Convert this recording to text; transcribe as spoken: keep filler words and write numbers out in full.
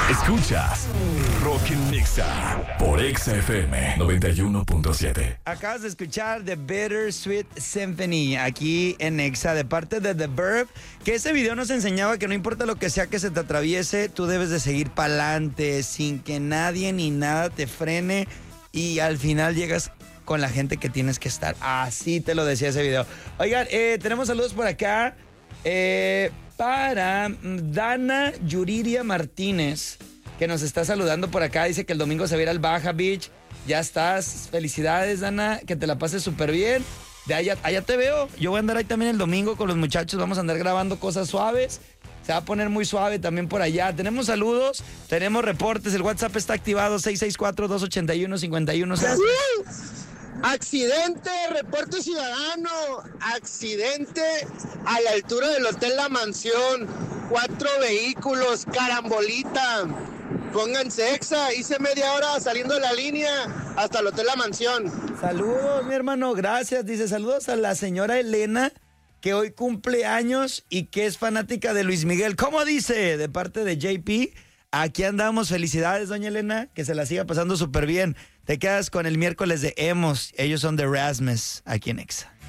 Escuchas Rockin' Nixa por Exa F M noventa y uno punto siete. Acabas de escuchar The Bittersweet Symphony aquí en Exa de parte de The Verb, que ese video nos enseñaba que no importa lo que sea que se te atraviese, tú debes de seguir pa'lante sin que nadie ni nada te frene y al final llegas con la gente que tienes que estar. Así te lo decía ese video. Oigan, eh, tenemos saludos por acá. Eh, para Dana Yuriria Martínez, que nos está saludando por acá. Dice que el domingo se va a ir al Baja Beach. Ya estás. Felicidades, Dana. Que te la pases súper bien. De allá, allá te veo. Yo voy a andar ahí también el domingo con los muchachos. Vamos a andar grabando cosas suaves. Se va a poner muy suave también por allá. Tenemos saludos, tenemos reportes. El WhatsApp está activado seis seis cuatro, dos ocho uno, cinco uno cero. Accidente, reporte ciudadano, accidente a la altura del Hotel La Mansión, cuatro vehículos, carambolita, pónganse Exa, hice media hora saliendo de la línea hasta el Hotel La Mansión. Saludos, mi hermano, gracias, dice saludos a la señora Elena, que hoy cumple años y que es fanática de Luis Miguel. ¿Cómo dice? De parte de J P, aquí andamos, felicidades, doña Elena, que se la siga pasando súper bien. Te quedas con el miércoles de Emos. Ellos son de Rasmus, aquí en Exa.